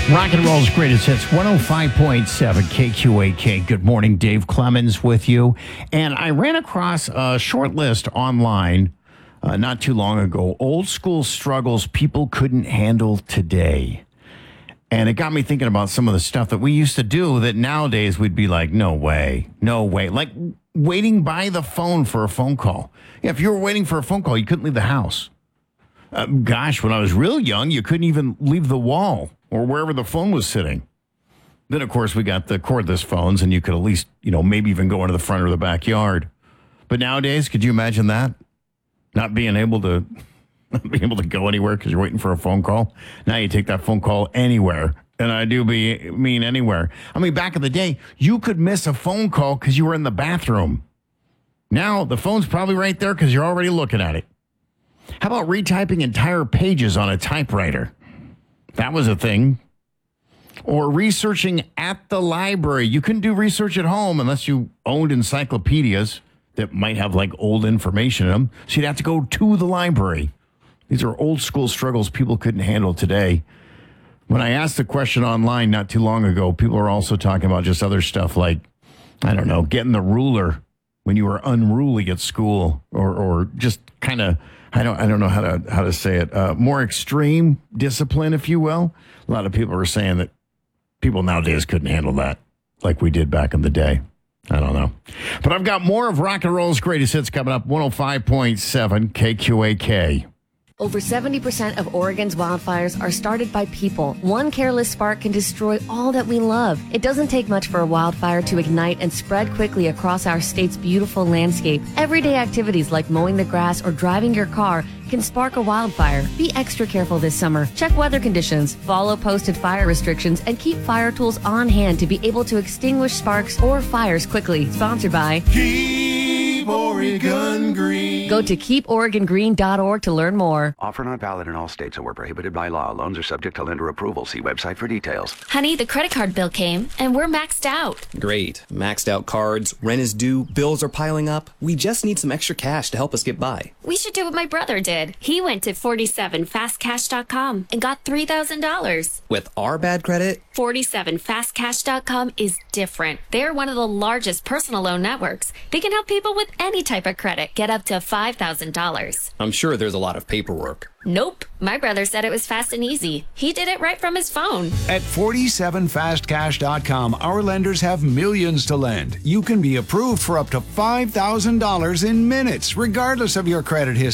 Rock and roll's greatest hits, 105.7 KQAK. Good morning, Dave Clemens with you. And I ran across a short list online not too long ago. Old school struggles people couldn't handle today. And it got me thinking about some of the stuff that we used to do that nowadays we'd be like, no way, no way. Like waiting by the phone for a phone call. Yeah, if you were waiting for a phone call, you couldn't leave the house. Gosh, when I was real young, you couldn't even leave the wall or wherever the phone was sitting. Then, of course, we got the cordless phones, and you could at least, maybe even go into the front or the backyard. But nowadays, could you imagine that? Not being able to go anywhere because you're waiting for a phone call. Now you take that phone call anywhere. And I do mean anywhere. I mean, back in the day, you could miss a phone call because you were in the bathroom. Now, the phone's probably right there because you're already looking at it. How about retyping entire pages on a typewriter? That was a thing. Or researching at the library. You couldn't do research at home unless you owned encyclopedias that might have like old information in them. So you'd have to go to the library. These are old school struggles people couldn't handle today. When I asked the question online not too long ago, people are also talking about just other stuff like, I don't know, getting the ruler when you were unruly at school or just kind of, I don't know how to say it, more extreme discipline, if you will. A lot of people are saying that people nowadays couldn't handle that like we did back in the day. I don't know. But I've got more of rock and roll's greatest hits coming up, 105.7 KQAK. Over 70% of Oregon's wildfires are started by people. One careless spark can destroy all that we love. It doesn't take much for a wildfire to ignite and spread quickly across our state's beautiful landscape. Everyday activities like mowing the grass or driving your car can spark a wildfire. Be extra careful this summer. Check weather conditions, follow posted fire restrictions, and keep fire tools on hand to be able to extinguish sparks or fires quickly. Sponsored by Keep Oregon Green. Go to keeporegongreen.org to learn more. Offer not valid in all states or prohibited by law. Loans are subject to lender approval. See website for details. Honey, the credit card bill came, and we're maxed out. Great. Maxed out cards, rent is due, bills are piling up. We just need some extra cash to help us get by. We should do what my brother did. He went to 47fastcash.com and got $3,000. With our bad credit? 47fastcash.com is different. They're one of the largest personal loan networks. They can help people with any type of credit get up to $5,000. I'm sure there's a lot of paperwork. Nope. My brother said it was fast and easy. He did it right from his phone. At 47fastcash.com, our lenders have millions to lend. You can be approved for up to $5,000 in minutes, regardless of your credit history.